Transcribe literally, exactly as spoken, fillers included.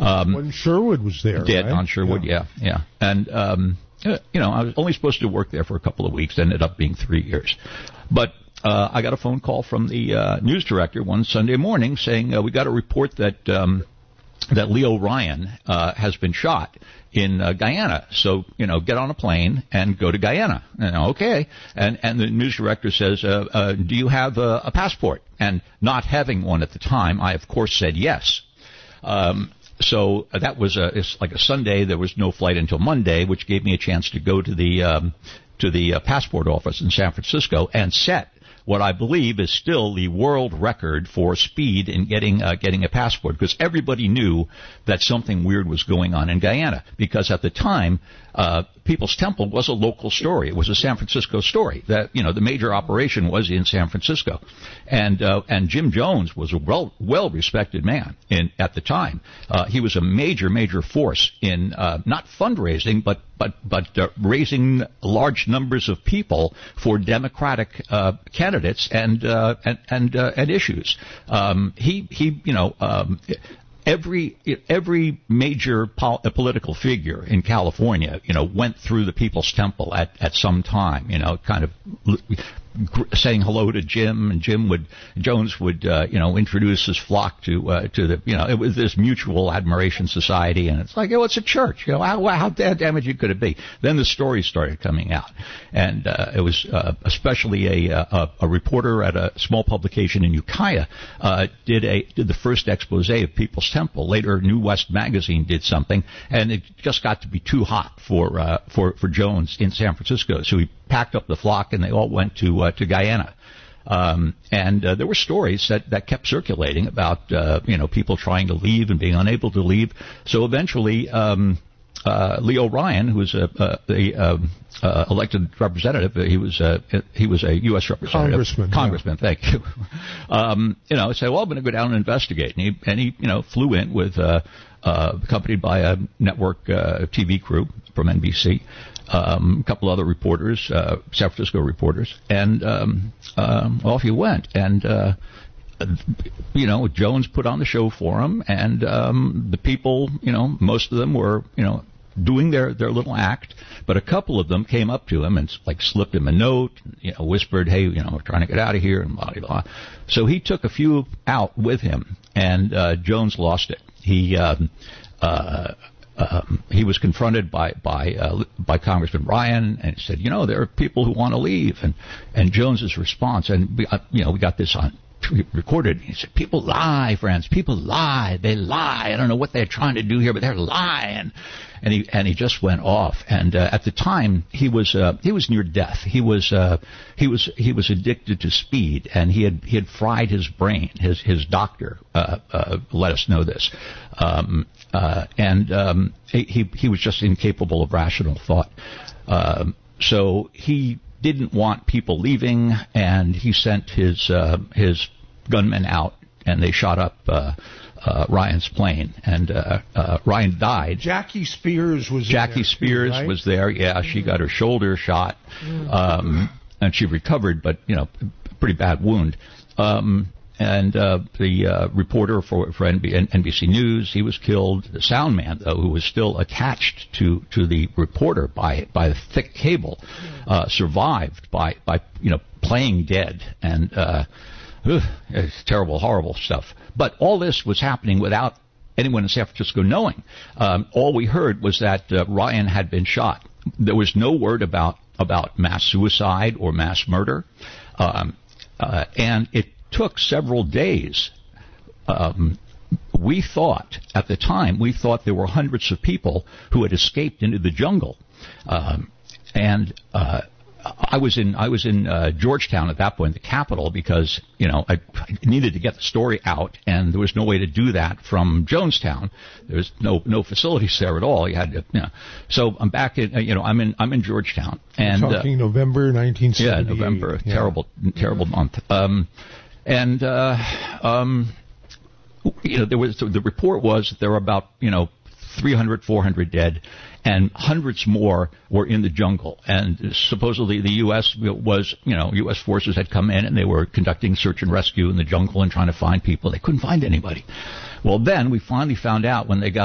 Um, when Sherwood was there, did right? on Sherwood, yeah, yeah, yeah. and um, you know, I was only supposed to work there for a couple of weeks. Ended up being three years, but. Uh, I got a phone call from the uh, news director one Sunday morning saying uh, we got a report that um, that Leo Ryan uh, has been shot in uh, Guyana. So, you know, get on a plane and go to Guyana. And, okay. And and the news director says, uh, uh, do you have a, a passport? And not having one at the time, I, of course, said yes. Um, so uh, that was a, it's like a Sunday. There was no flight until Monday, which gave me a chance to go to the um, to the uh, passport office in San Francisco and set what I believe is still the world record for speed in getting uh, getting a passport, because everybody knew that something weird was going on in Guyana. Because at the time, uh, People's Temple was a local story; it was a San Francisco story. That you know, the major operation was in San Francisco, and uh, and Jim Jones was a well well respected man in at the time. Uh, he was a major major force in uh, not fundraising, but but but uh, raising large numbers of people for Democratic uh, candidates and uh, and and, uh, and issues. Um, he he you know. Um, Every every major pol- political figure in California, you know, went through the People's Temple at, at some time, you know, kind of saying hello to Jim, and Jim would Jones would uh, you know introduce his flock to uh, to the you know it was this mutual admiration society, and it's like, oh, it's a church, you know, how how damaging could it be? Then the stories started coming out, and uh, it was uh, especially a, a a reporter at a small publication in Ukiah uh, did a did the first expose of People's Temple. Later, New West magazine did something, and it just got to be too hot for uh, for for Jones in San Francisco, so he packed up the flock and they all went to uh, to Guyana. Um, and uh, there were stories that, that kept circulating about uh, you know people trying to leave and being unable to leave. So eventually, um, uh, Leo Ryan, who was a, a, a um, uh, elected representative, he was a, he was a U S representative, congressman. Congressman, yeah. Thank you. um, you know, said, well, I'm going to go down and investigate, and he and he you know flew in with uh, uh, accompanied by a network uh, T V crew from N B C. Um, a couple other reporters, uh, San Francisco reporters, and um, um, off he went. And, uh, you know, Jones put on the show for him, and um, the people, you know, most of them were, you know, doing their, their little act, but a couple of them came up to him and, like, slipped him a note, you know, whispered, hey, you know, we're trying to get out of here, and blah, blah, blah. So he took a few out with him, and uh, Jones lost it. He... Um, uh, Um, he was confronted by by uh, by Congressman Ryan, and he said, you know, there are people who want to leave, and and Jones's response, and we, uh, you know, we got this on recorded. He said, people lie, friends, people lie, they lie. I don't know what they're trying to do here, but they're lying. And he and he just went off. And uh, at the time, he was uh, he was near death. He was uh, he was he was addicted to speed, and he had he had fried his brain. His his doctor uh, uh, let us know this, um, uh, and um, he he was just incapable of rational thought. Um, so he didn't want people leaving, and he sent his uh, his gunmen out, and they shot up Uh, Uh, Ryan's plane, and uh, uh, Ryan died. Jackie Spears was Jackie in there Spears too, right? was there. Yeah, she got her shoulder shot, um, and she recovered, but you know, pretty bad wound. Um, and uh, the uh, reporter for for N B C News, he was killed. The sound man, though, who was still attached to, to the reporter by by a thick cable, uh, survived by by you know playing dead, and uh, ugh, it's terrible, horrible stuff. But all this was happening without anyone in San Francisco knowing. Um, all we heard was that uh, Ryan had been shot. There was no word about about mass suicide or mass murder, um, uh, and it took several days. Um, we thought at the time we thought there were hundreds of people who had escaped into the jungle, um, and. Uh, I was in I was in uh, Georgetown at that point, the capital, because you know I, I needed to get the story out, and there was no way to do that from Jonestown. There was no no facilities there at all. You had to, you know. So I'm back in, uh, you know, I'm in I'm in Georgetown, and We're talking uh, November nineteen seventy-eight. Yeah, November, yeah. terrible terrible month. Um, and uh, um, you know, there was the report was that there were about you know three hundred, four hundred dead, and hundreds more were in the jungle. And supposedly the U S was, you know, U S forces had come in and they were conducting search and rescue in the jungle and trying to find people. They couldn't find anybody. Well, then we finally found out when they got